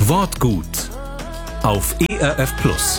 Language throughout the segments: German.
Wortgut auf ERF Plus.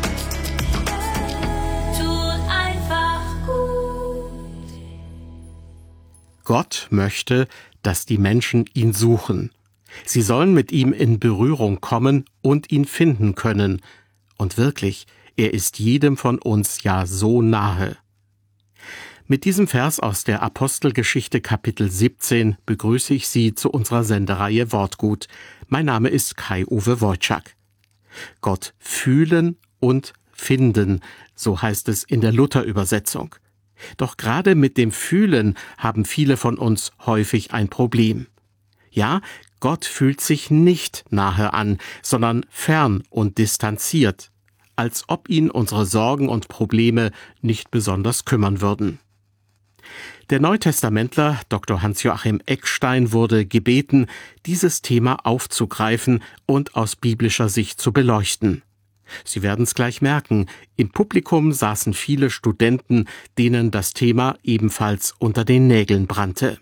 Gott möchte, dass die Menschen ihn suchen. Sie sollen mit ihm in Berührung kommen und ihn finden können. Und wirklich, er ist jedem von uns ja so nahe. Mit diesem Vers aus der Apostelgeschichte Kapitel 17 begrüße ich Sie zu unserer Sendereihe Wortgut. Mein Name ist Kai-Uwe Wojczak. Gott fühlen und finden, so heißt es in der Luther-Übersetzung. Doch gerade mit dem Fühlen haben viele von uns häufig ein Problem. Ja, Gott fühlt sich nicht nahe an, sondern fern und distanziert, als ob ihn unsere Sorgen und Probleme nicht besonders kümmern würden. Der Neutestamentler Dr. Hans-Joachim Eckstein wurde gebeten, dieses Thema aufzugreifen und aus biblischer Sicht zu beleuchten. Sie werden es gleich merken, im Publikum saßen viele Studenten, denen das Thema ebenfalls unter den Nägeln brannte.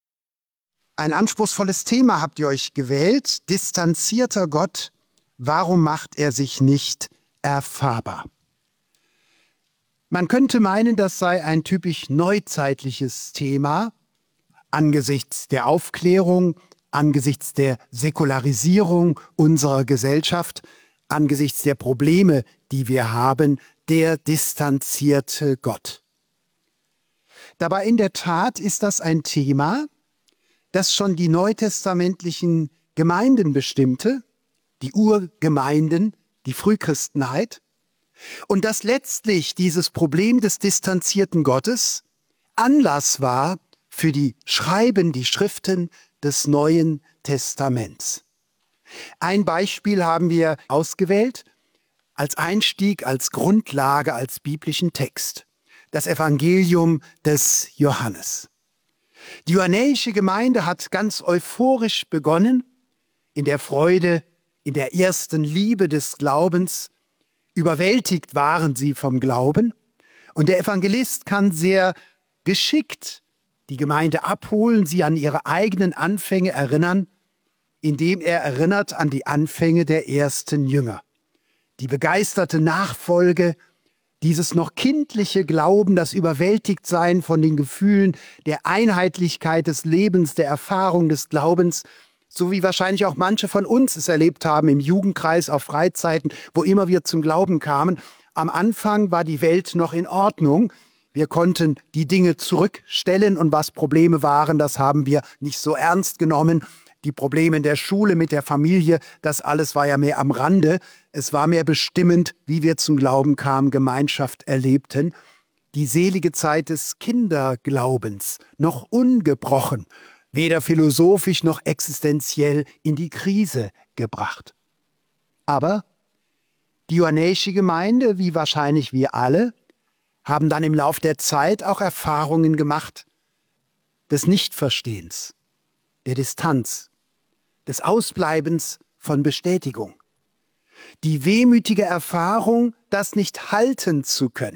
Ein anspruchsvolles Thema habt ihr euch gewählt. Distanzierter Gott, warum macht er sich nicht erfahrbar? Man könnte meinen, das sei ein typisch neuzeitliches Thema angesichts der Aufklärung, angesichts der Säkularisierung unserer Gesellschaft, angesichts der Probleme, die wir haben, der distanzierte Gott. Dabei in der Tat ist das ein Thema, das schon die neutestamentlichen Gemeinden bestimmte, die Urgemeinden, die Frühchristenheit, und dass letztlich dieses Problem des distanzierten Gottes Anlass war für die Schriften des Neuen Testaments. Ein Beispiel haben wir ausgewählt als Einstieg, als Grundlage, als biblischen Text. Das Evangelium des Johannes. Die johannäische Gemeinde hat ganz euphorisch begonnen, in der Freude, in der ersten Liebe des Glaubens. Überwältigt waren sie vom Glauben. Und der Evangelist kann sehr geschickt die Gemeinde abholen, sie an ihre eigenen Anfänge erinnern, indem er erinnert an die Anfänge der ersten Jünger. Die begeisterte Nachfolge, dieses noch kindliche Glauben, das Überwältigtsein von den Gefühlen, der Einheitlichkeit des Lebens, der Erfahrung des Glaubens, so wie wahrscheinlich auch manche von uns es erlebt haben im Jugendkreis, auf Freizeiten, wo immer wir zum Glauben kamen. Am Anfang war die Welt noch in Ordnung. Wir konnten die Dinge zurückstellen und was Probleme waren, das haben wir nicht so ernst genommen. Die Probleme in der Schule, mit der Familie, das alles war ja mehr am Rande. Es war mehr bestimmend, wie wir zum Glauben kamen, Gemeinschaft erlebten. Die selige Zeit des Kinderglaubens, noch ungebrochen, weder philosophisch noch existenziell in die Krise gebracht. Aber die johannäische Gemeinde, wie wahrscheinlich wir alle, haben dann im Lauf der Zeit auch Erfahrungen gemacht des Nichtverstehens, der Distanz, des Ausbleibens von Bestätigung. Die wehmütige Erfahrung, das nicht halten zu können.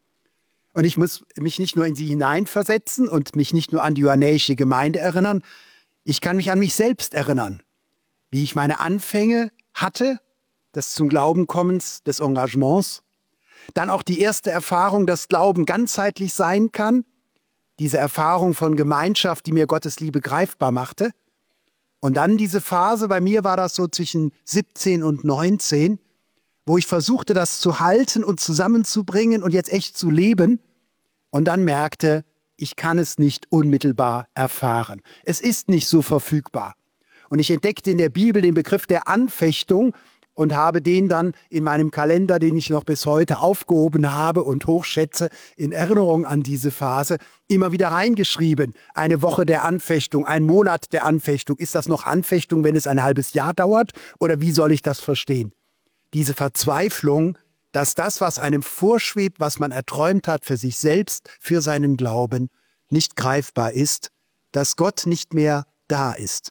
Und ich muss mich nicht nur in sie hineinversetzen und mich nicht nur an die johannäische Gemeinde erinnern, ich kann mich an mich selbst erinnern, wie ich meine Anfänge hatte, des zum Glauben kommens, des Engagements, dann auch die erste Erfahrung, dass Glauben ganzheitlich sein kann, diese Erfahrung von Gemeinschaft, die mir Gottes Liebe greifbar machte. Und dann diese Phase, bei mir war das so zwischen 17 und 19, wo ich versuchte, das zu halten und zusammenzubringen und jetzt echt zu leben. Und dann merkte, ich kann es nicht unmittelbar erfahren. Es ist nicht so verfügbar. Und ich entdeckte in der Bibel den Begriff der Anfechtung und habe den dann in meinem Kalender, den ich noch bis heute aufgehoben habe und hochschätze, in Erinnerung an diese Phase, immer wieder reingeschrieben. Eine Woche der Anfechtung, ein Monat der Anfechtung. Ist das noch Anfechtung, wenn es ein halbes Jahr dauert? Oder wie soll ich das verstehen? Diese Verzweiflung, dass das, was einem vorschwebt, was man erträumt hat für sich selbst, für seinen Glauben, nicht greifbar ist, dass Gott nicht mehr da ist.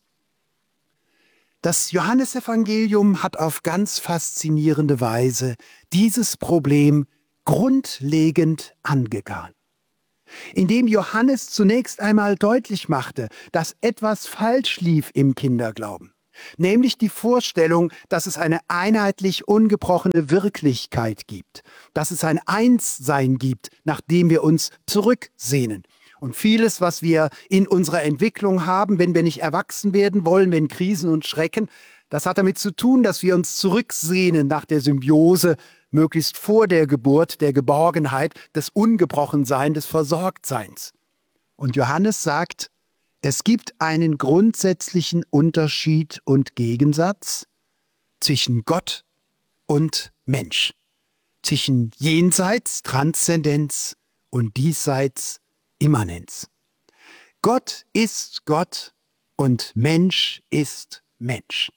Das Johannesevangelium hat auf ganz faszinierende Weise dieses Problem grundlegend angegangen. Indem Johannes zunächst einmal deutlich machte, dass etwas falsch lief im Kinderglauben. Nämlich die Vorstellung, dass es eine einheitlich ungebrochene Wirklichkeit gibt, dass es ein Einssein gibt, nach dem wir uns zurücksehnen. Und vieles, was wir in unserer Entwicklung haben, wenn wir nicht erwachsen werden wollen, wenn Krisen und Schrecken, das hat damit zu tun, dass wir uns zurücksehnen nach der Symbiose, möglichst vor der Geburt, der Geborgenheit, des Ungebrochenseins, des Versorgtseins. Und Johannes sagt, es gibt einen grundsätzlichen Unterschied und Gegensatz zwischen Gott und Mensch, zwischen Jenseits, Transzendenz und Diesseits, Immanenz. Gott ist Gott und Mensch ist Mensch.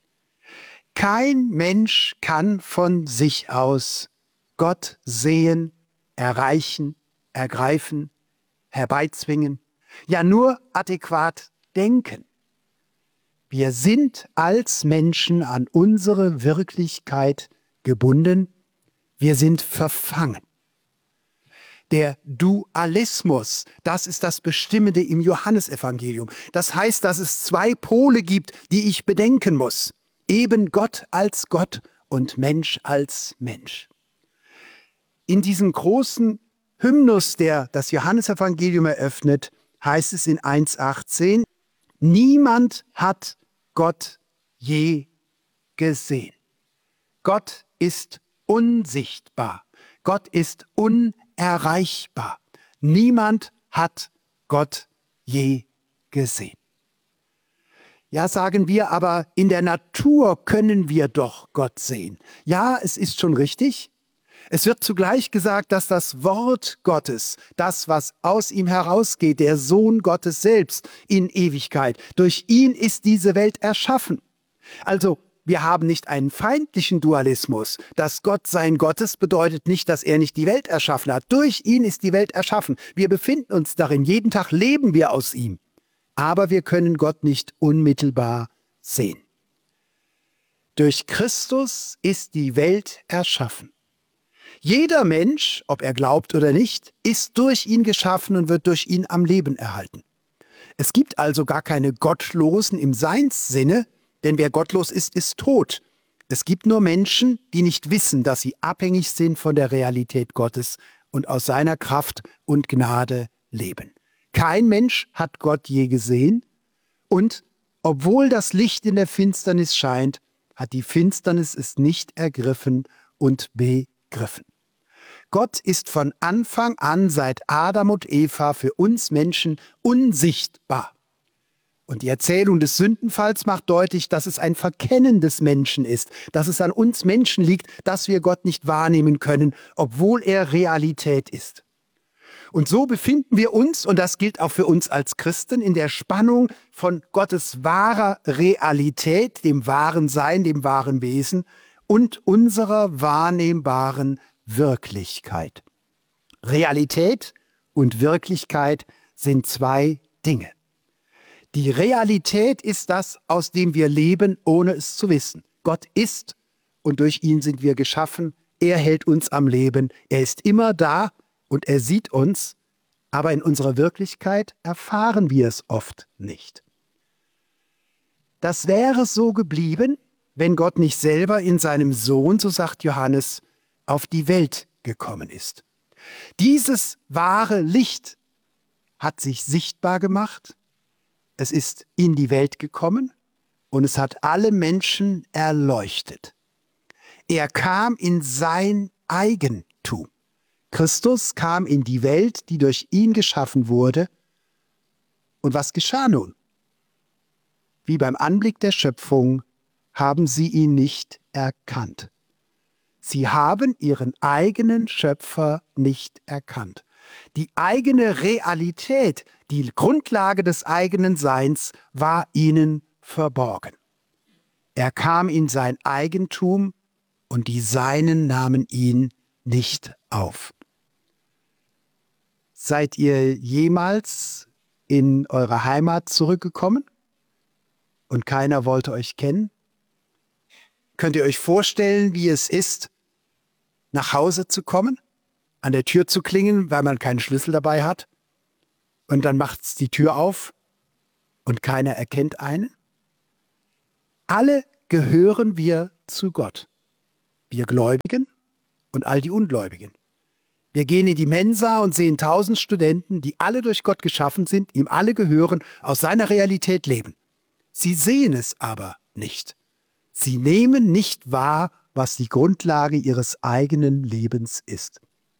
Kein Mensch kann von sich aus Gott sehen, erreichen, ergreifen, herbeizwingen, ja nur adäquat denken. Wir sind als Menschen an unsere Wirklichkeit gebunden, wir sind verfangen. Der Dualismus, das ist das Bestimmende im Johannesevangelium. Das heißt, dass es zwei Pole gibt, die ich bedenken muss. Eben Gott als Gott und Mensch als Mensch. In diesem großen Hymnus, der das Johannesevangelium eröffnet, heißt es in 1,18, niemand hat Gott je gesehen. Gott ist unsichtbar. Gott ist unerreichbar. Niemand hat Gott je gesehen. Ja, sagen wir, aber in der Natur können wir doch Gott sehen. Ja, es ist schon richtig. Es wird zugleich gesagt, dass das Wort Gottes, das, was aus ihm herausgeht, der Sohn Gottes selbst in Ewigkeit, durch ihn ist diese Welt erschaffen. Also, wir haben nicht einen feindlichen Dualismus. Das Gottsein Gottes bedeutet nicht, dass er nicht die Welt erschaffen hat. Durch ihn ist die Welt erschaffen. Wir befinden uns darin. Jeden Tag leben wir aus ihm. Aber wir können Gott nicht unmittelbar sehen. Durch Christus ist die Welt erschaffen. Jeder Mensch, ob er glaubt oder nicht, ist durch ihn geschaffen und wird durch ihn am Leben erhalten. Es gibt also gar keine Gottlosen im Seinssinne, denn wer gottlos ist, ist tot. Es gibt nur Menschen, die nicht wissen, dass sie abhängig sind von der Realität Gottes und aus seiner Kraft und Gnade leben. Kein Mensch hat Gott je gesehen und obwohl das Licht in der Finsternis scheint, hat die Finsternis es nicht ergriffen und begriffen. Gott ist von Anfang an seit Adam und Eva für uns Menschen unsichtbar. Und die Erzählung des Sündenfalls macht deutlich, dass es ein Verkennen des Menschen ist, dass es an uns Menschen liegt, dass wir Gott nicht wahrnehmen können, obwohl er Realität ist. Und so befinden wir uns, und das gilt auch für uns als Christen, in der Spannung von Gottes wahrer Realität, dem wahren Sein, dem wahren Wesen und unserer wahrnehmbaren Wirklichkeit. Realität und Wirklichkeit sind zwei Dinge. Die Realität ist das, aus dem wir leben, ohne es zu wissen. Gott ist und durch ihn sind wir geschaffen. Er hält uns am Leben. Er ist immer da und er sieht uns, aber in unserer Wirklichkeit erfahren wir es oft nicht. Das wäre so geblieben, wenn Gott nicht selber in seinem Sohn, so sagt Johannes, auf die Welt gekommen ist. Dieses wahre Licht hat sich sichtbar gemacht, es ist in die Welt gekommen und es hat alle Menschen erleuchtet. Er kam in sein Eigentum. Christus kam in die Welt, die durch ihn geschaffen wurde. Und was geschah nun? Wie beim Anblick der Schöpfung haben sie ihn nicht erkannt. Sie haben ihren eigenen Schöpfer nicht erkannt. Die eigene Realität, die Grundlage des eigenen Seins, war ihnen verborgen. Er kam in sein Eigentum und die Seinen nahmen ihn nicht auf. Seid ihr jemals in eure Heimat zurückgekommen und keiner wollte euch kennen? Könnt ihr euch vorstellen, wie es ist, nach Hause zu kommen, an der Tür zu klingeln, weil man keinen Schlüssel dabei hat und dann macht's die Tür auf und keiner erkennt einen? Alle gehören wir zu Gott. Wir Gläubigen und all die Ungläubigen. Wir gehen in die Mensa und sehen 1000 Studenten, die alle durch Gott geschaffen sind, ihm alle gehören, aus seiner Realität leben. Sie sehen es aber nicht. Sie nehmen nicht wahr, was die Grundlage ihres eigenen Lebens ist.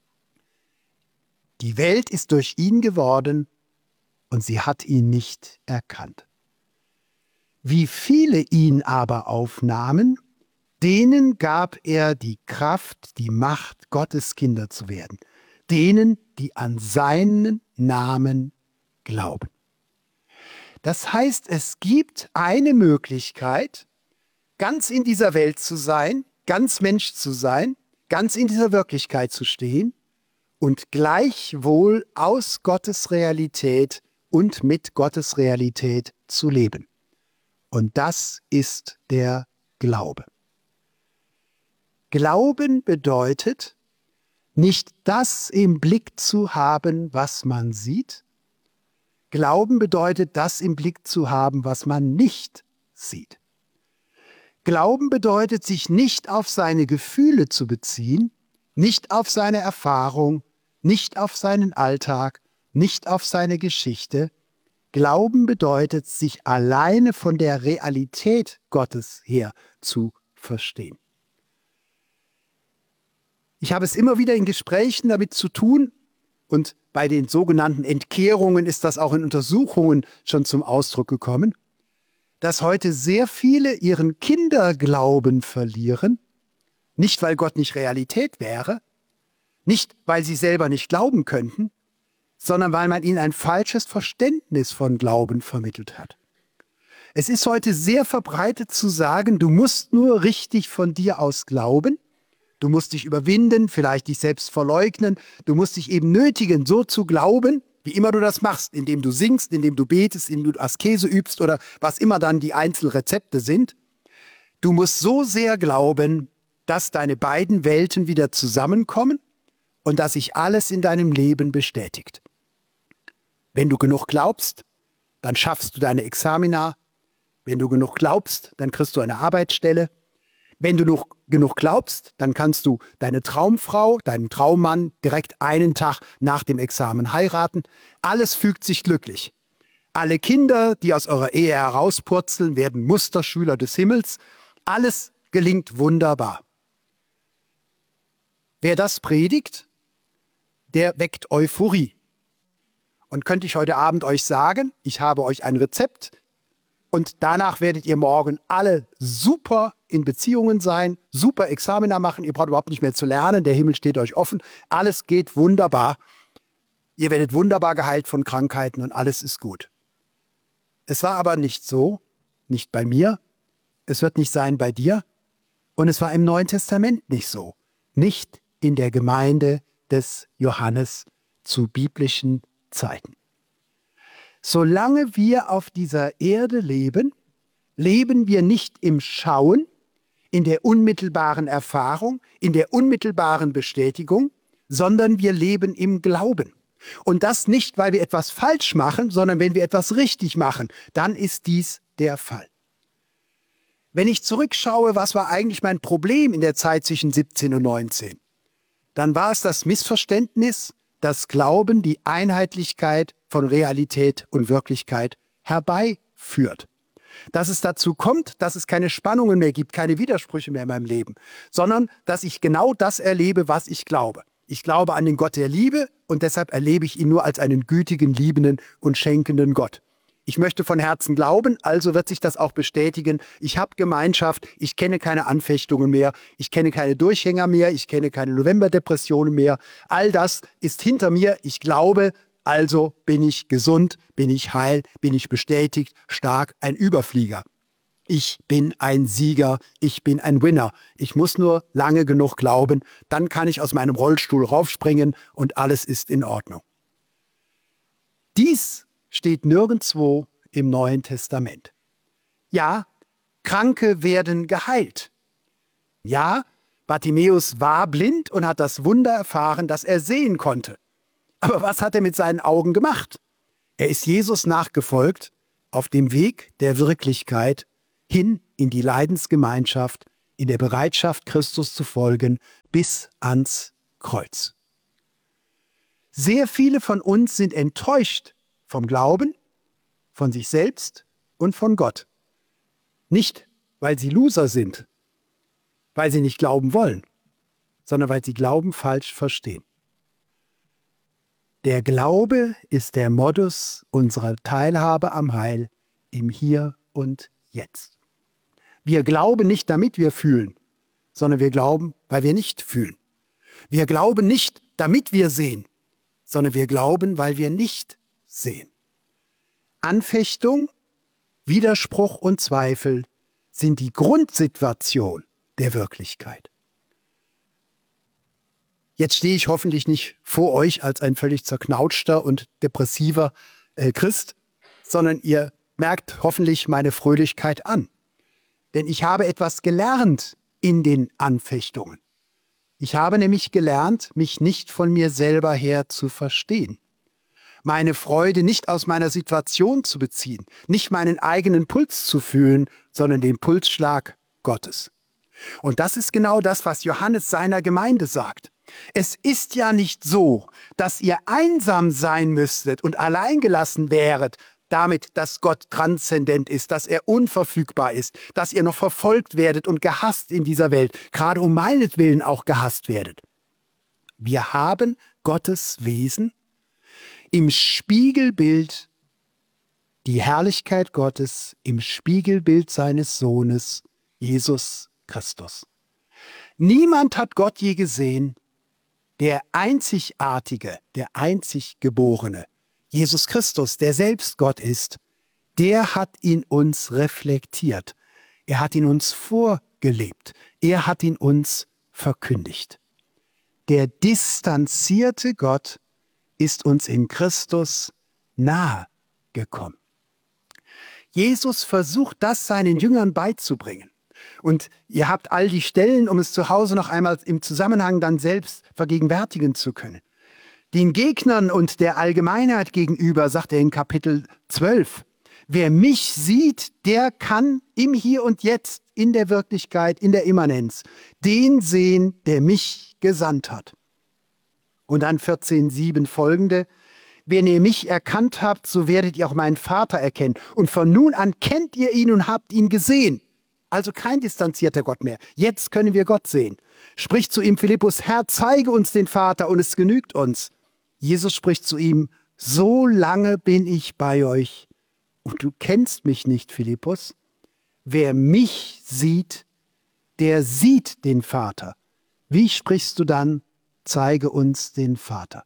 Die Welt ist durch ihn geworden und sie hat ihn nicht erkannt. Wie viele ihn aber aufnahmen, denen gab er die Kraft, die Macht, Gottes Kinder zu werden. Denen, die an seinen Namen glauben. Das heißt, es gibt eine Möglichkeit, ganz in dieser Welt zu sein, ganz Mensch zu sein, ganz in dieser Wirklichkeit zu stehen und gleichwohl aus Gottes Realität und mit Gottes Realität zu leben. Und das ist der Glaube. Glauben bedeutet, nicht das im Blick zu haben, was man sieht. Glauben bedeutet, das im Blick zu haben, was man nicht sieht. Glauben bedeutet, sich nicht auf seine Gefühle zu beziehen, nicht auf seine Erfahrung, nicht auf seinen Alltag, nicht auf seine Geschichte. Glauben bedeutet, sich alleine von der Realität Gottes her zu verstehen. Ich habe es immer wieder in Gesprächen damit zu tun und bei den sogenannten Entkehrungen ist das auch in Untersuchungen schon zum Ausdruck gekommen, dass heute sehr viele ihren Kinderglauben verlieren, nicht weil Gott nicht Realität wäre, nicht weil sie selber nicht glauben könnten, sondern weil man ihnen ein falsches Verständnis von Glauben vermittelt hat. Es ist heute sehr verbreitet zu sagen, du musst nur richtig von dir aus glauben, du musst dich überwinden, vielleicht dich selbst verleugnen, du musst dich eben nötigen, so zu glauben, wie immer du das machst, indem du singst, indem du betest, indem du Askese übst oder was immer dann die Einzelrezepte sind. Du musst so sehr glauben, dass deine beiden Welten wieder zusammenkommen und dass sich alles in deinem Leben bestätigt. Wenn du genug glaubst, dann schaffst du deine Examina. Wenn du genug glaubst, dann kriegst du eine Arbeitsstelle. Wenn du genug glaubst, dann kannst du deine Traumfrau, deinen Traummann direkt einen Tag nach dem Examen heiraten. Alles fügt sich glücklich. Alle Kinder, die aus eurer Ehe herauspurzeln, werden Musterschüler des Himmels. Alles gelingt wunderbar. Wer das predigt, der weckt Euphorie. Und könnte ich heute Abend euch sagen, ich habe euch ein Rezept und danach werdet ihr morgen alle super in Beziehungen sein, super Examina machen, ihr braucht überhaupt nicht mehr zu lernen, der Himmel steht euch offen, alles geht wunderbar. Ihr werdet wunderbar geheilt von Krankheiten und alles ist gut. Es war aber nicht so, nicht bei mir, es wird nicht sein bei dir und es war im Neuen Testament nicht so, nicht in der Gemeinde des Johannes zu biblischen Zeiten. Solange wir auf dieser Erde leben, leben wir nicht im Schauen, in der unmittelbaren Erfahrung, in der unmittelbaren Bestätigung, sondern wir leben im Glauben. Und das nicht, weil wir etwas falsch machen, sondern wenn wir etwas richtig machen, dann ist dies der Fall. Wenn ich zurückschaue, was war eigentlich mein Problem in der Zeit zwischen 17 und 19, dann war es das Missverständnis, dass Glauben die Einheitlichkeit von Realität und Wirklichkeit herbeiführt. Dass es dazu kommt, dass es keine Spannungen mehr gibt, keine Widersprüche mehr in meinem Leben, sondern dass ich genau das erlebe, was ich glaube. Ich glaube an den Gott der Liebe und deshalb erlebe ich ihn nur als einen gütigen, liebenden und schenkenden Gott. Ich möchte von Herzen glauben, also wird sich das auch bestätigen. Ich habe Gemeinschaft, ich kenne keine Anfechtungen mehr, ich kenne keine Durchhänger mehr, ich kenne keine Novemberdepressionen mehr. All das ist hinter mir. Ich glaube, also bin ich gesund, bin ich heil, bin ich bestätigt, stark, ein Überflieger. Ich bin ein Sieger, ich bin ein Winner. Ich muss nur lange genug glauben, dann kann ich aus meinem Rollstuhl raufspringen und alles ist in Ordnung. Dies steht nirgendwo im Neuen Testament. Ja, Kranke werden geheilt. Ja, Bartimäus war blind und hat das Wunder erfahren, dass er sehen konnte. Aber was hat er mit seinen Augen gemacht? Er ist Jesus nachgefolgt auf dem Weg der Wirklichkeit hin in die Leidensgemeinschaft, in der Bereitschaft, Christus zu folgen, bis ans Kreuz. Sehr viele von uns sind enttäuscht vom Glauben, von sich selbst und von Gott. Nicht, weil sie Loser sind, weil sie nicht glauben wollen, sondern weil sie Glauben falsch verstehen. Der Glaube ist der Modus unserer Teilhabe am Heil im Hier und Jetzt. Wir glauben nicht, damit wir fühlen, sondern wir glauben, weil wir nicht fühlen. Wir glauben nicht, damit wir sehen, sondern wir glauben, weil wir nicht sehen. Anfechtung, Widerspruch und Zweifel sind die Grundsituation der Wirklichkeit. Jetzt stehe ich hoffentlich nicht vor euch als ein völlig zerknautschter und depressiver Christ, sondern ihr merkt hoffentlich meine Fröhlichkeit an. Denn ich habe etwas gelernt in den Anfechtungen. Ich habe nämlich gelernt, mich nicht von mir selber her zu verstehen. Meine Freude nicht aus meiner Situation zu beziehen, nicht meinen eigenen Puls zu fühlen, sondern den Pulsschlag Gottes. Und das ist genau das, was Johannes seiner Gemeinde sagt. Es ist ja nicht so, dass ihr einsam sein müsstet und alleingelassen wäret, damit, dass Gott transzendent ist, dass er unverfügbar ist, dass ihr noch verfolgt werdet und gehasst in dieser Welt, gerade um meinetwillen auch gehasst werdet. Wir haben Gottes Wesen im Spiegelbild, die Herrlichkeit Gottes im Spiegelbild seines Sohnes, Jesus Christus. Niemand hat Gott je gesehen. Der Einzigartige, der Einziggeborene, Jesus Christus, der selbst Gott ist, der hat in uns reflektiert. Er hat in uns vorgelebt. Er hat in uns verkündigt. Der distanzierte Gott ist uns in Christus nahe gekommen. Jesus versucht das seinen Jüngern beizubringen. Und ihr habt all die Stellen, um es zu Hause noch einmal im Zusammenhang dann selbst vergegenwärtigen zu können. Den Gegnern und der Allgemeinheit gegenüber sagt er in Kapitel 12, wer mich sieht, der kann im Hier und Jetzt, in der Wirklichkeit, in der Immanenz, den sehen, der mich gesandt hat. Und dann 14,7 folgende, wenn ihr mich erkannt habt, so werdet ihr auch meinen Vater erkennen. Und von nun an kennt ihr ihn und habt ihn gesehen. Also kein distanzierter Gott mehr. Jetzt können wir Gott sehen. Spricht zu ihm Philippus, Herr, zeige uns den Vater und es genügt uns. Jesus spricht zu ihm, so lange bin ich bei euch und du kennst mich nicht, Philippus. Wer mich sieht, der sieht den Vater. Wie sprichst du dann, zeige uns den Vater?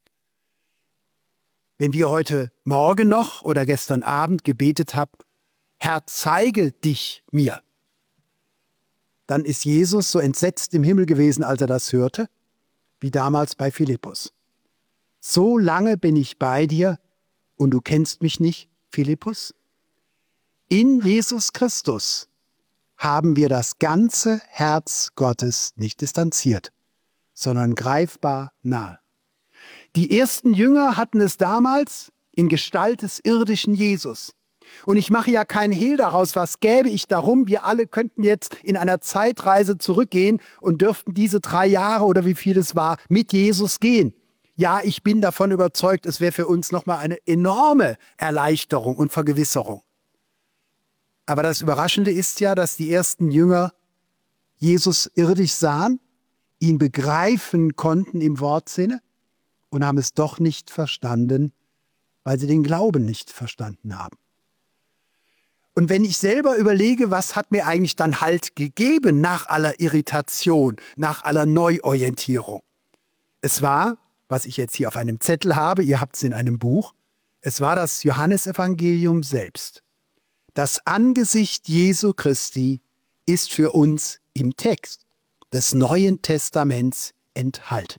Wenn wir heute Morgen noch oder gestern Abend gebetet haben, Herr, zeige dich mir, dann ist Jesus so entsetzt im Himmel gewesen, als er das hörte, wie damals bei Philippus. So lange bin ich bei dir und du kennst mich nicht, Philippus? In Jesus Christus haben wir das ganze Herz Gottes nicht distanziert, sondern greifbar nahe. Die ersten Jünger hatten es damals in Gestalt des irdischen Jesus. Und ich mache ja keinen Hehl daraus, was gäbe ich darum. Wir alle könnten jetzt in einer Zeitreise zurückgehen und dürften diese 3 Jahre oder wie viel es war, mit Jesus gehen. Ja, ich bin davon überzeugt, es wäre für uns nochmal eine enorme Erleichterung und Vergewisserung. Aber das Überraschende ist ja, dass die ersten Jünger Jesus irdisch sahen, ihn begreifen konnten im Wortsinne und haben es doch nicht verstanden, weil sie den Glauben nicht verstanden haben. Und wenn ich selber überlege, was hat mir eigentlich dann Halt gegeben nach aller Irritation, nach aller Neuorientierung? Es war, was ich jetzt hier auf einem Zettel habe, ihr habt es in einem Buch, es war das Johannesevangelium selbst. Das Angesicht Jesu Christi ist für uns im Text des Neuen Testaments enthalten.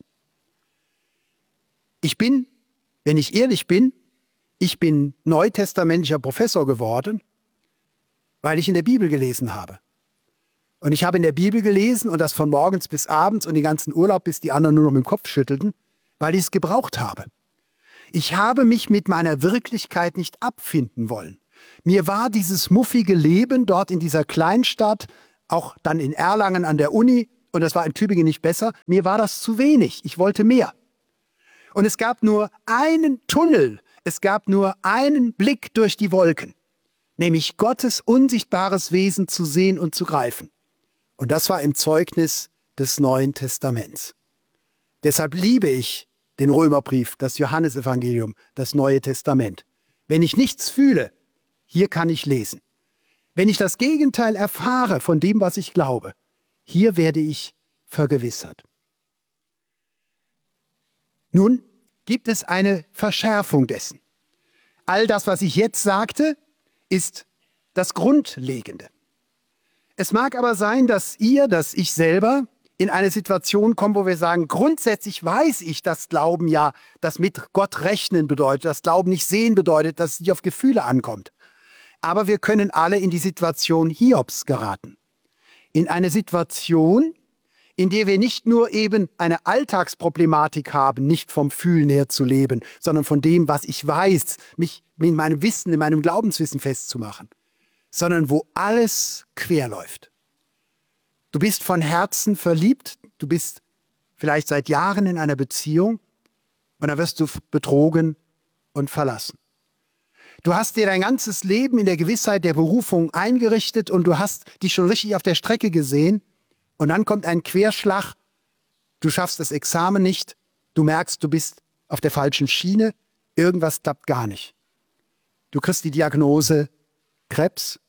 Ich bin, wenn ich ehrlich bin, ich bin neutestamentlicher Professor geworden, weil ich in der Bibel gelesen habe. Und ich habe in der Bibel gelesen und das von morgens bis abends und den ganzen Urlaub, bis die anderen nur noch mit dem Kopf schüttelten, weil ich es gebraucht habe. Ich habe mich mit meiner Wirklichkeit nicht abfinden wollen. Mir war dieses muffige Leben dort in dieser Kleinstadt, auch dann in Erlangen an der Uni, und das war in Tübingen nicht besser, mir war das zu wenig. Ich wollte mehr. Und es gab nur einen Tunnel, es gab nur einen Blick durch die Wolken, nämlich Gottes unsichtbares Wesen zu sehen und zu greifen. Und das war im Zeugnis des Neuen Testaments. Deshalb liebe ich den Römerbrief, das Johannesevangelium, das Neue Testament. Wenn ich nichts fühle, hier kann ich lesen. Wenn ich das Gegenteil erfahre von dem, was ich glaube, hier werde ich vergewissert. Nun gibt es eine Verschärfung dessen. All das, was ich jetzt sagte, ist das Grundlegende. Es mag aber sein, dass ich selber in eine Situation kommen, wo wir sagen, grundsätzlich weiß ich, dass Glauben ja das mit Gott rechnen bedeutet, dass Glauben nicht sehen bedeutet, dass es nicht auf Gefühle ankommt. Aber wir können alle in die Situation Hiobs geraten. In eine Situation, in der wir nicht nur eben eine Alltagsproblematik haben, nicht vom Fühlen her zu leben, sondern von dem, was ich weiß, mich in meinem Wissen, in meinem Glaubenswissen festzumachen, sondern wo alles querläuft. Du bist von Herzen verliebt, du bist vielleicht seit Jahren in einer Beziehung und dann wirst du betrogen und verlassen. Du hast dir dein ganzes Leben in der Gewissheit der Berufung eingerichtet und du hast dich schon richtig auf der Strecke gesehen und dann kommt ein Querschlag, du schaffst das Examen nicht, du merkst, du bist auf der falschen Schiene, irgendwas klappt gar nicht. Du kriegst die Diagnose Krebs,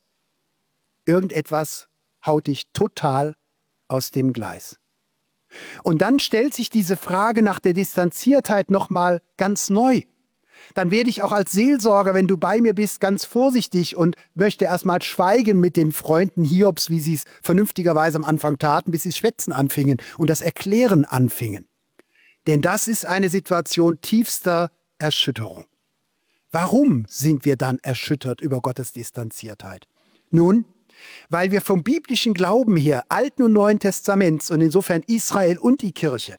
irgendetwas haut dich total aus dem Gleis. Und dann stellt sich diese Frage nach der Distanziertheit nochmal ganz neu. Dann werde ich auch als Seelsorger, wenn du bei mir bist, ganz vorsichtig und möchte erstmal schweigen mit den Freunden Hiobs, wie sie es vernünftigerweise am Anfang taten, bis sie schwätzen anfingen und das Erklären anfingen. Denn das ist eine Situation tiefster Erschütterung. Warum sind wir dann erschüttert über Gottes Distanziertheit? Nun, weil wir vom biblischen Glauben her, Alten und Neuen Testaments und insofern Israel und die Kirche,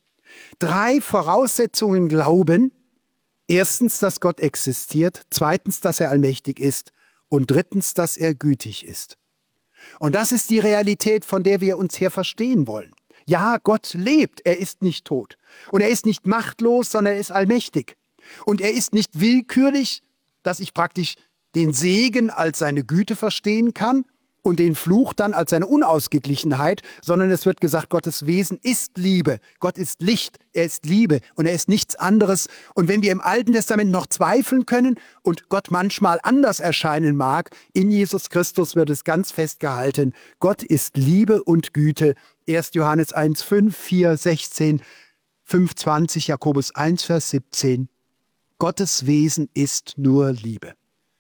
3 Voraussetzungen glauben. Erstens, dass Gott existiert, zweitens, dass er allmächtig ist und drittens, dass er gütig ist. Und das ist die Realität, von der wir uns her verstehen wollen. Ja, Gott lebt, er ist nicht tot. Und er ist nicht machtlos, sondern er ist allmächtig. Und er ist nicht willkürlich, dass ich praktisch den Segen als seine Güte verstehen kann und den Fluch dann als seine Unausgeglichenheit, sondern es wird gesagt, Gottes Wesen ist Liebe. Gott ist Licht, er ist Liebe und er ist nichts anderes. Und wenn wir im Alten Testament noch zweifeln können und Gott manchmal anders erscheinen mag, in Jesus Christus wird es ganz festgehalten, Gott ist Liebe und Güte. 1. Johannes 1, 5, 4, 16, 5, 20, Jakobus 1, Vers 17. Gottes Wesen ist nur Liebe.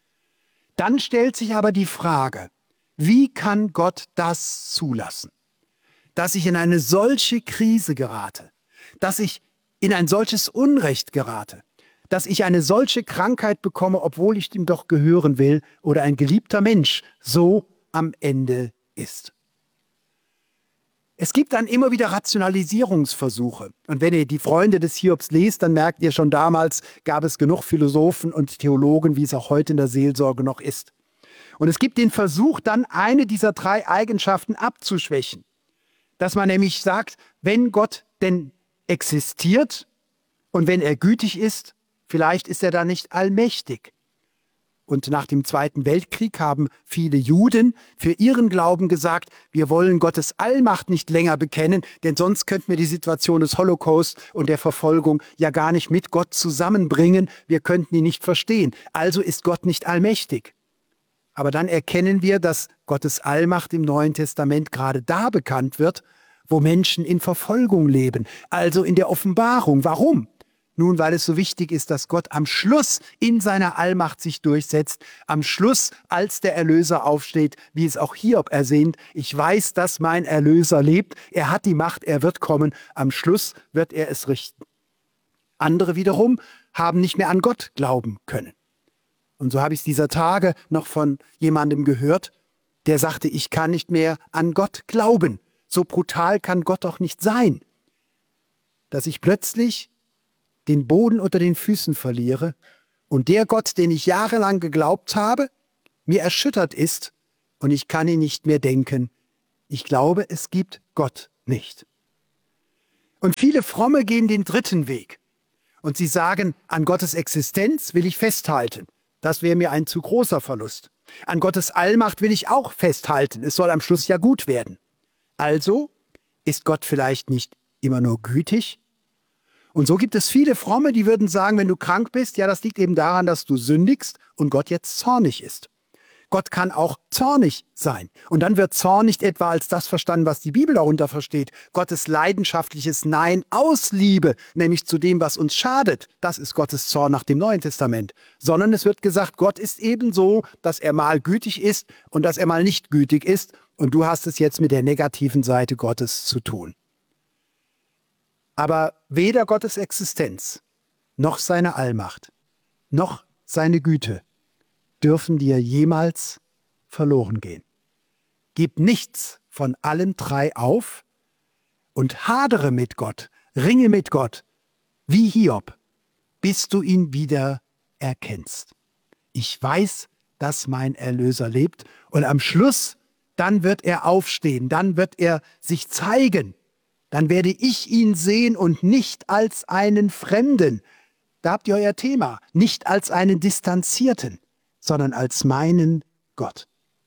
Dann stellt sich aber die Frage, wie kann Gott das zulassen, dass ich in eine solche Krise gerate, dass ich in ein solches Unrecht gerate, dass ich eine solche Krankheit bekomme, obwohl ich ihm doch gehören will oder ein geliebter Mensch so am Ende ist? Es gibt dann immer wieder Rationalisierungsversuche. Und wenn ihr die Freunde des Hiobs lest, dann merkt ihr, schon damals gab es genug Philosophen und Theologen, wie es auch heute in der Seelsorge noch ist. Und es gibt den Versuch, dann eine dieser 3 Eigenschaften abzuschwächen. Dass man nämlich sagt, wenn Gott denn existiert und wenn er gütig ist, vielleicht ist er dann nicht allmächtig. Und nach dem Zweiten Weltkrieg haben viele Juden für ihren Glauben gesagt, wir wollen Gottes Allmacht nicht länger bekennen, denn sonst könnten wir die Situation des Holocaust und der Verfolgung ja gar nicht mit Gott zusammenbringen. Wir könnten ihn nicht verstehen. Also ist Gott nicht allmächtig. Aber dann erkennen wir, dass Gottes Allmacht im Neuen Testament gerade da bekannt wird, wo Menschen in Verfolgung leben, also in der Offenbarung. Warum? Nun, weil es so wichtig ist, dass Gott am Schluss in seiner Allmacht sich durchsetzt, am Schluss, als der Erlöser aufsteht, wie es auch Hiob ersehnt. Ich weiß, dass mein Erlöser lebt, er hat die Macht, er wird kommen, am Schluss wird er es richten. Andere wiederum haben nicht mehr an Gott glauben können. Und so habe ich es dieser Tage noch von jemandem gehört, der sagte, ich kann nicht mehr an Gott glauben. So brutal kann Gott doch nicht sein, dass ich plötzlich den Boden unter den Füßen verliere und der Gott, den ich jahrelang geglaubt habe, mir erschüttert ist und ich kann ihn nicht mehr denken. Ich glaube, es gibt Gott nicht. Und viele Fromme gehen den dritten Weg. Und sie sagen, an Gottes Existenz will ich festhalten. Das wäre mir ein zu großer Verlust. An Gottes Allmacht will ich auch festhalten. Es soll am Schluss ja gut werden. Also ist Gott vielleicht nicht immer nur gütig? Und so gibt es viele Fromme, die würden sagen, wenn du krank bist, ja, das liegt eben daran, dass du sündigst und Gott jetzt zornig ist. Gott kann auch zornig sein. Und dann wird Zorn nicht etwa als das verstanden, was die Bibel darunter versteht. Gottes leidenschaftliches Nein aus Liebe, nämlich zu dem, was uns schadet. Das ist Gottes Zorn nach dem Neuen Testament. Sondern es wird gesagt, Gott ist eben so, dass er mal gütig ist und dass er mal nicht gütig ist. Und du hast es jetzt mit der negativen Seite Gottes zu tun. Aber weder Gottes Existenz, noch seine Allmacht, noch seine Güte dürfen dir jemals verloren gehen. Gib nichts von allen drei auf und hadere mit Gott, ringe mit Gott, wie Hiob, bis du ihn wieder erkennst. Ich weiß, dass mein Erlöser lebt und am Schluss, dann wird er aufstehen, dann wird er sich zeigen, dann werde ich ihn sehen und nicht als einen Fremden. Da habt ihr euer Thema, nicht als einen Distanzierten, sondern als meinen Gott.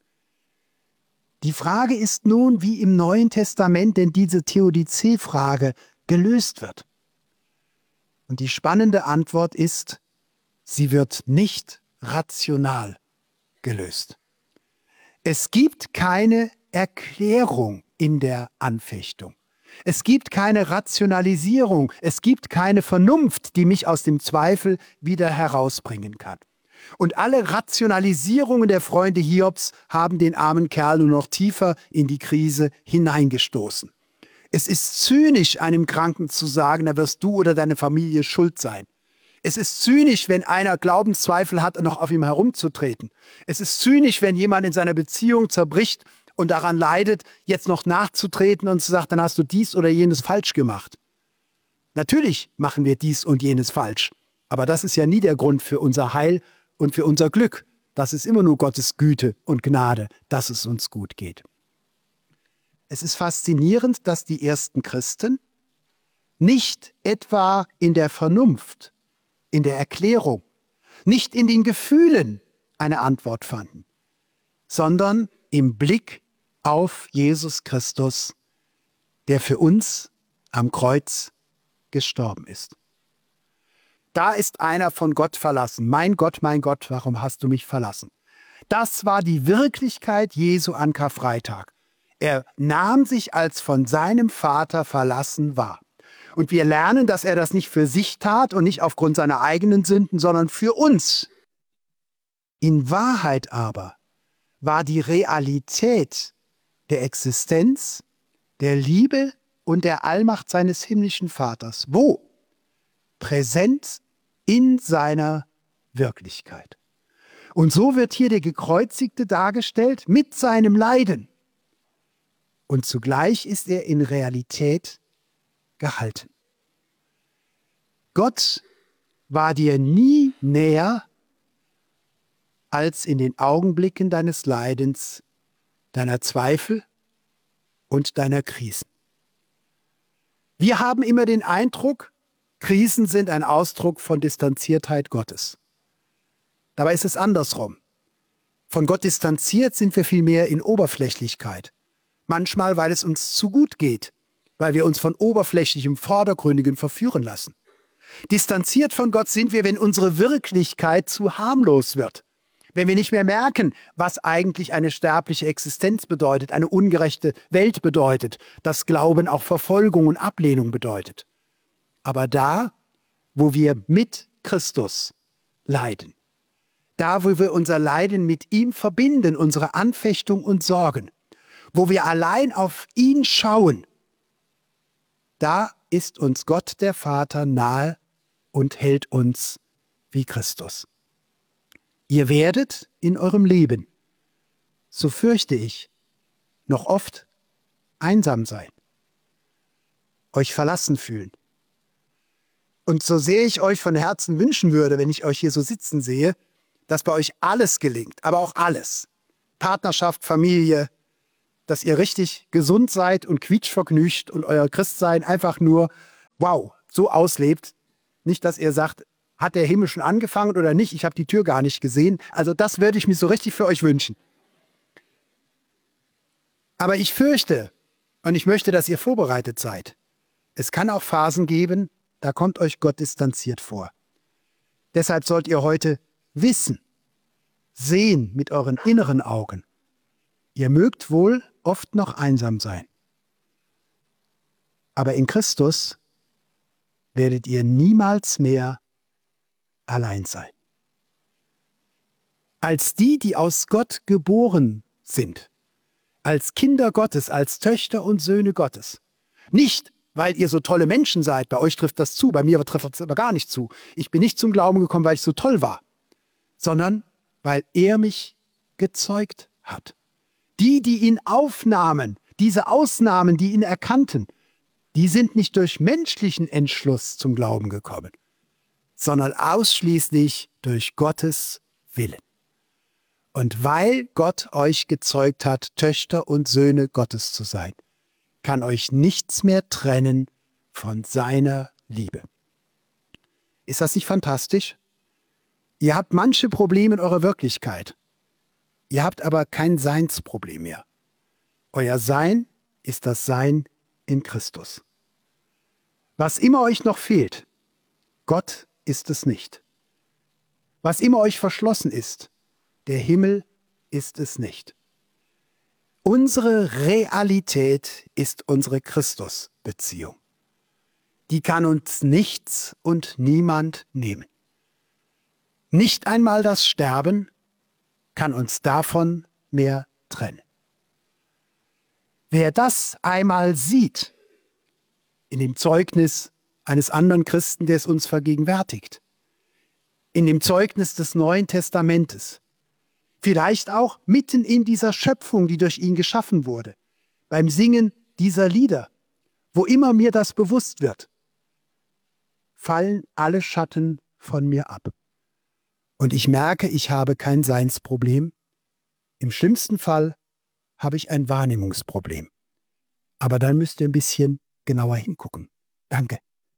Die Frage ist nun, wie im Neuen Testament denn diese Theodizee-Frage gelöst wird. Und die spannende Antwort ist, sie wird nicht rational gelöst. Es gibt keine Erklärung in der Anfechtung. Es gibt keine Rationalisierung. Es gibt keine Vernunft, die mich aus dem Zweifel wieder herausbringen kann. Und alle Rationalisierungen der Freunde Hiobs haben den armen Kerl nur noch tiefer in die Krise hineingestoßen. Es ist zynisch, einem Kranken zu sagen, da wirst du oder deine Familie schuld sein. Es ist zynisch, wenn einer Glaubenszweifel hat, noch auf ihm herumzutreten. Es ist zynisch, wenn jemand in seiner Beziehung zerbricht und daran leidet, jetzt noch nachzutreten und zu sagen, dann hast du dies oder jenes falsch gemacht. Natürlich machen wir dies und jenes falsch, aber das ist ja nie der Grund für unser Heil und für unser Glück. Das ist immer nur Gottes Güte und Gnade, dass es uns gut geht. Es ist faszinierend, dass die ersten Christen nicht etwa in der Vernunft, in der Erklärung, nicht in den Gefühlen eine Antwort fanden, sondern im Blick auf Jesus Christus, der für uns am Kreuz gestorben ist. Da ist einer von Gott verlassen. Mein Gott, warum hast du mich verlassen? Das war die Wirklichkeit Jesu an Karfreitag. Er nahm sich als von seinem Vater verlassen wahr. Und wir lernen, dass er das nicht für sich tat und nicht aufgrund seiner eigenen Sünden, sondern für uns. In Wahrheit aber war die Realität der Existenz, der Liebe und der Allmacht seines himmlischen Vaters. Wo? Präsent in seiner Wirklichkeit. Und so wird hier der Gekreuzigte dargestellt mit seinem Leiden. Und zugleich ist er in Realität gehalten. Gott war dir nie näher als in den Augenblicken deines Leidens, deiner Zweifel und deiner Krisen. Wir haben immer den Eindruck, Krisen sind ein Ausdruck von Distanziertheit Gottes. Dabei ist es andersrum. Von Gott distanziert sind wir vielmehr in Oberflächlichkeit. Manchmal, weil es uns zu gut geht, weil wir uns von oberflächlichem, vordergründigem verführen lassen. Distanziert von Gott sind wir, wenn unsere Wirklichkeit zu harmlos wird. Wenn wir nicht mehr merken, was eigentlich eine sterbliche Existenz bedeutet, eine ungerechte Welt bedeutet, dass Glauben auch Verfolgung und Ablehnung bedeutet. Aber da, wo wir mit Christus leiden, da, wo wir unser Leiden mit ihm verbinden, unsere Anfechtung und Sorgen, wo wir allein auf ihn schauen, da ist uns Gott der Vater nahe und hält uns wie Christus. Ihr werdet in eurem Leben, so fürchte ich, noch oft einsam sein, euch verlassen fühlen. Und so sehr ich euch von Herzen wünschen würde, wenn ich euch hier so sitzen sehe, dass bei euch alles gelingt, aber auch alles. Partnerschaft, Familie, dass ihr richtig gesund seid und quietschvergnügt und euer Christsein einfach nur, wow, so auslebt. Nicht, dass ihr sagt, hat der Himmel schon angefangen oder nicht, ich habe die Tür gar nicht gesehen. Also das würde ich mir so richtig für euch wünschen. Aber ich fürchte, und ich möchte, dass ihr vorbereitet seid, es kann auch Phasen geben, da kommt euch Gott distanziert vor. Deshalb sollt ihr heute wissen, sehen mit euren inneren Augen. Ihr mögt wohl oft noch einsam sein. Aber in Christus werdet ihr niemals mehr allein sein. Als die, die aus Gott geboren sind, als Kinder Gottes, als Töchter und Söhne Gottes. Nicht, weil ihr so tolle Menschen seid, bei euch trifft das zu, bei mir trifft das aber gar nicht zu. Ich bin nicht zum Glauben gekommen, weil ich so toll war, sondern weil er mich gezeugt hat. Die ihn aufnahmen, diese Ausnahmen, die ihn erkannten, die sind nicht durch menschlichen Entschluss zum Glauben gekommen, sondern ausschließlich durch Gottes Willen. Und weil Gott euch gezeugt hat, Töchter und Söhne Gottes zu sein, kann euch nichts mehr trennen von seiner Liebe. Ist das nicht fantastisch? Ihr habt manche Probleme in eurer Wirklichkeit. Ihr habt aber kein Seinsproblem mehr. Euer Sein ist das Sein in Christus. Was immer euch noch fehlt, Gott ist es nicht. Was immer euch verschlossen ist, der Himmel ist es nicht. Unsere Realität ist unsere Christusbeziehung. Die kann uns nichts und niemand nehmen. Nicht einmal das Sterben kann uns davon mehr trennen. Wer das einmal sieht, in dem Zeugnis eines anderen Christen, der es uns vergegenwärtigt, in dem Zeugnis des Neuen Testamentes, vielleicht auch mitten in dieser Schöpfung, die durch ihn geschaffen wurde, beim Singen dieser Lieder, wo immer mir das bewusst wird, fallen alle Schatten von mir ab. Und ich merke, ich habe kein Seinsproblem. Im schlimmsten Fall habe ich ein Wahrnehmungsproblem. Aber dann müsst ihr ein bisschen genauer hingucken. Danke.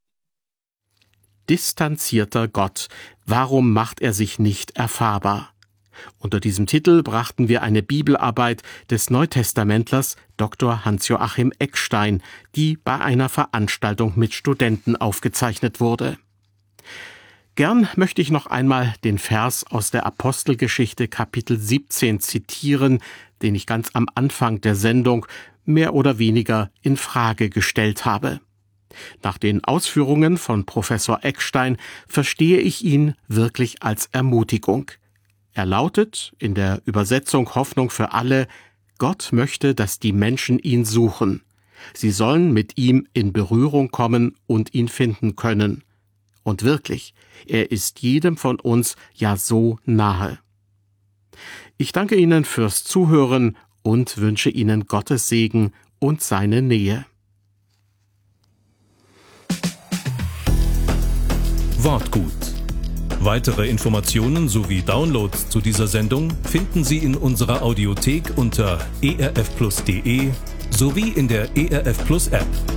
Distanzierter Gott. Warum macht er sich nicht erfahrbar? Unter diesem Titel brachten wir eine Bibelarbeit des Neutestamentlers Dr. Hans-Joachim Eckstein, die bei einer Veranstaltung mit Studenten aufgezeichnet wurde. Gern möchte ich noch einmal den Vers aus der Apostelgeschichte Kapitel 17 zitieren, den ich ganz am Anfang der Sendung mehr oder weniger in Frage gestellt habe. Nach den Ausführungen von Professor Eckstein verstehe ich ihn wirklich als Ermutigung. Er lautet in der Übersetzung Hoffnung für alle: Gott möchte, dass die Menschen ihn suchen. Sie sollen mit ihm in Berührung kommen und ihn finden können. Und wirklich, er ist jedem von uns ja so nahe. Ich danke Ihnen fürs Zuhören und wünsche Ihnen Gottes Segen und seine Nähe. Wortgut. Weitere Informationen sowie Downloads zu dieser Sendung finden Sie in unserer Audiothek unter erfplus.de sowie in der ERF Plus App.